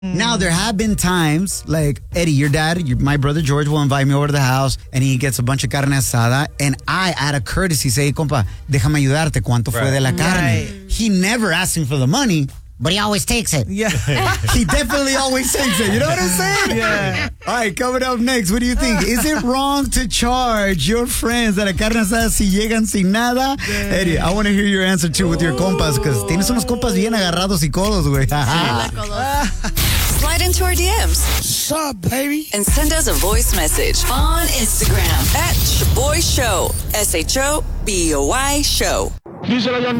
Now, there have been times, like, Eddie, your dad, my brother George will invite me over to the house, and he gets a bunch of carne asada, and I, out of courtessy, say, compa, déjame ayudarte, ¿cuánto fue de la carne? He never asks him for the money, but he always takes it. Yeah. He definitely always takes it. You know what I'm saying? Yeah. All right, coming up next, what do you think? Is it wrong to charge your friends at a carne asada si llegan sin nada? Yeah. Eddie, I want to hear your answer, too, with your compas, because tienes unos compas bien agarrados y codos, güey. Slide into our DMs. What's up, baby? And send us a voice message on Instagram at Shaboy Show. SHOBOY Show. Díselo,